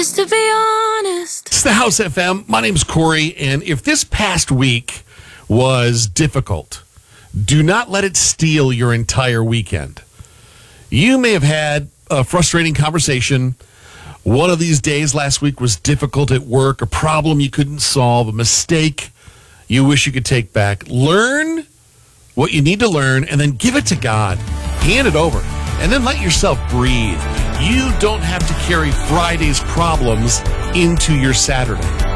Just to be honest. It's the House FM. My name's Corey, and if this past week was difficult, do not let it steal your entire weekend. You may have had a frustrating conversation. One of these days last week was difficult at work, a problem you couldn't solve, a mistake you wish you could take back. Learn what you need to learn, and then give it to God. Hand it over, and then let yourself breathe. You don't have to carry Friday's problems into your Saturday.